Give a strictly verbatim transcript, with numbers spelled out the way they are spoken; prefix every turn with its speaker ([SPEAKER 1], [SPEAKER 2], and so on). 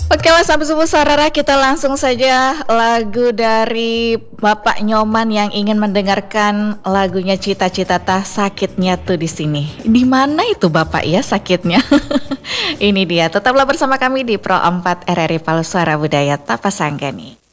[SPEAKER 1] Oke lah sampai subuh Sarara, kita langsung saja lagu dari Bapak Nyoman yang ingin mendengarkan lagunya Cita-Cita Tah Sakitnya tuh di sini. Di mana itu Bapak ya sakitnya? Ini dia, tetaplah bersama kami di Pro empat R R I Palu Suara Budaya Tapasanggani.